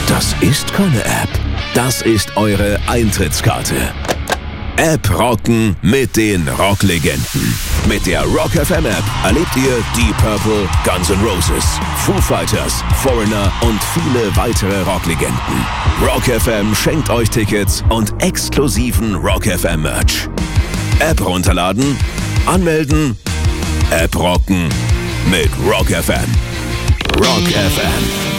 Das ist keine App. Das ist eure Eintrittskarte. App rocken mit den Rocklegenden. Mit der Rock FM App erlebt ihr Deep Purple, Guns N' Roses, Foo Fighters, Foreigner und viele weitere Rocklegenden. Rock FM schenkt euch Tickets und exklusiven Rock FM Merch. App runterladen, anmelden, App rocken mit Rock FM. Rock FM.